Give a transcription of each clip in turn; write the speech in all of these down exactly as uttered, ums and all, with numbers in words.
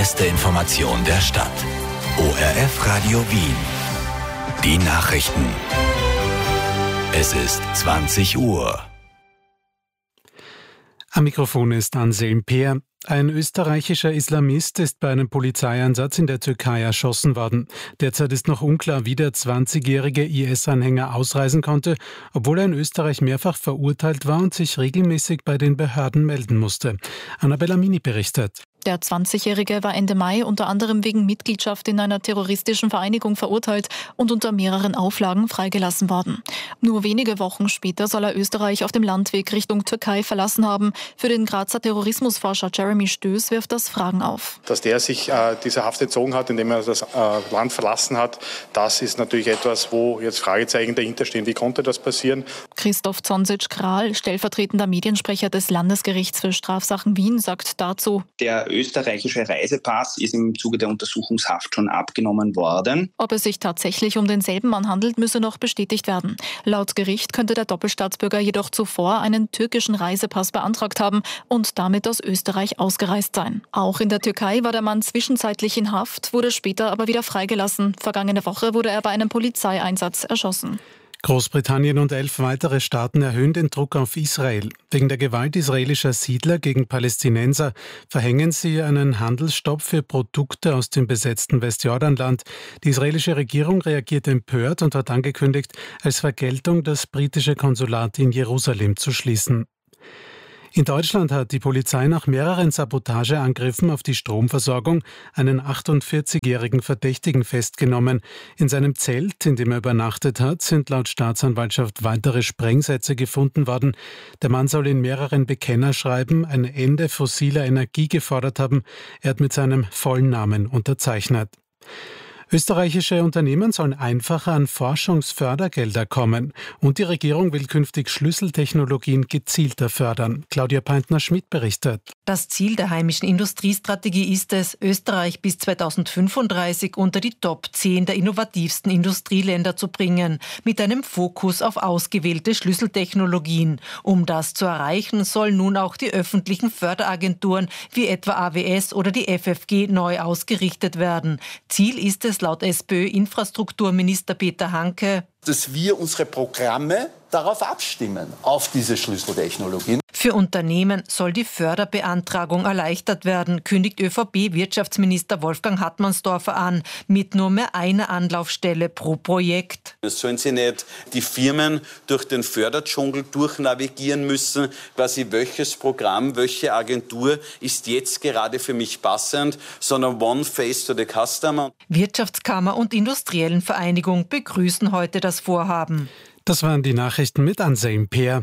beste Information der Stadt. O R F Radio Wien. Die Nachrichten. Es ist zwanzig Uhr. Am Mikrofon ist Anselm Peer. Ein österreichischer Islamist ist bei einem Polizeieinsatz in der Türkei erschossen worden. Derzeit ist noch unklar, wie der zwanzigjährige I S-Anhänger ausreisen konnte, obwohl er in Österreich mehrfach verurteilt war und sich regelmäßig bei den Behörden melden musste. Annabella Mini berichtet. Der zwanzigjährige war Ende Mai unter anderem wegen Mitgliedschaft in einer terroristischen Vereinigung verurteilt und unter mehreren Auflagen freigelassen worden. Nur wenige Wochen später soll er Österreich auf dem Landweg Richtung Türkei verlassen haben. Für den Grazer Terrorismusforscher Jeremy Stöß wirft das Fragen auf. Dass der sich äh, dieser Haft entzogen hat, indem er das äh, Land verlassen hat, das ist natürlich etwas, wo jetzt Fragezeichen dahinter stehen. Wie konnte das passieren? Christoph Zonsic-Kral, stellvertretender Mediensprecher des Landesgerichts für Strafsachen Wien, sagt dazu: Der österreichische Reisepass ist im Zuge der Untersuchungshaft schon abgenommen worden. Ob es sich tatsächlich um denselben Mann handelt, müsse noch bestätigt werden. Laut Gericht könnte der Doppelstaatsbürger jedoch zuvor einen türkischen Reisepass beantragt haben und damit aus Österreich ausgereist sein. Auch in der Türkei war der Mann zwischenzeitlich in Haft, wurde später aber wieder freigelassen. Vergangene Woche wurde er bei einem Polizeieinsatz erschossen. Großbritannien und elf weitere Staaten erhöhen den Druck auf Israel. Wegen der Gewalt israelischer Siedler gegen Palästinenser verhängen sie einen Handelsstopp für Produkte aus dem besetzten Westjordanland. Die israelische Regierung reagiert empört und hat angekündigt, als Vergeltung das britische Konsulat in Jerusalem zu schließen. In Deutschland hat die Polizei nach mehreren Sabotageangriffen auf die Stromversorgung einen achtundvierzigjährigen Verdächtigen festgenommen. In seinem Zelt, in dem er übernachtet hat, sind laut Staatsanwaltschaft weitere Sprengsätze gefunden worden. Der Mann soll in mehreren Bekennerschreiben ein Ende fossiler Energie gefordert haben. Er hat mit seinem vollen Namen unterzeichnet. Österreichische Unternehmen sollen einfacher an Forschungsfördergelder kommen und die Regierung will künftig Schlüsseltechnologien gezielter fördern. Claudia Peintner-Schmidt berichtet. Das Ziel der heimischen Industriestrategie ist es, Österreich bis zweitausendfünfunddreißig unter die Top zehn der innovativsten Industrieländer zu bringen, mit einem Fokus auf ausgewählte Schlüsseltechnologien. Um das zu erreichen, sollen nun auch die öffentlichen Förderagenturen wie etwa A W S oder die F F G neu ausgerichtet werden. Ziel ist es laut SPÖ-Infrastrukturminister Peter Hanke, dass wir unsere Programme darauf abstimmen, auf diese Schlüsseltechnologien. Für Unternehmen soll die Förderbeantragung erleichtert werden, kündigt ÖVP-Wirtschaftsminister Wolfgang Hartmannsdorfer an, mit nur mehr einer Anlaufstelle pro Projekt. Es sollen sie nicht die Firmen durch den Förderdschungel durchnavigieren müssen, quasi welches Programm, welche Agentur ist jetzt gerade für mich passend, sondern one face to the customer. Wirtschaftskammer und Industriellen Vereinigung begrüßen heute das Vorhaben. Das waren die Nachrichten mit Anselm Peer.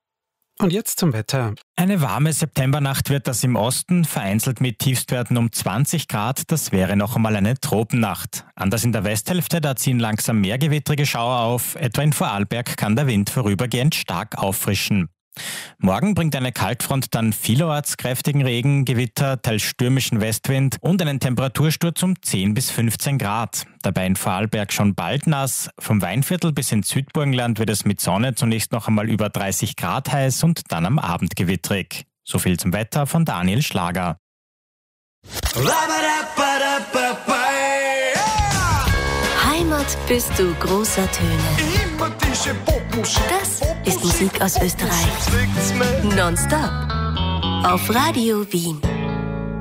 Und jetzt zum Wetter. Eine warme Septembernacht wird das im Osten, vereinzelt mit Tiefstwerten um zwanzig Grad. Das wäre noch einmal eine Tropennacht. Anders in der Westhälfte, da ziehen langsam mehr gewittrige Schauer auf. Etwa in Vorarlberg kann der Wind vorübergehend stark auffrischen. Morgen bringt eine Kaltfront dann vielerorts kräftigen Regen, Gewitter, teils stürmischen Westwind und einen Temperatursturz um zehn bis fünfzehn Grad. Dabei in Vorarlberg schon bald nass. Vom Weinviertel bis ins Südburgenland wird es mit Sonne zunächst noch einmal über dreißig Grad heiß und dann am Abend gewittrig. So viel zum Wetter von Daniel Schlager. Heimat bist du großer Töne. Das ist Musik aus Österreich. Nonstop. Auf Radio Wien.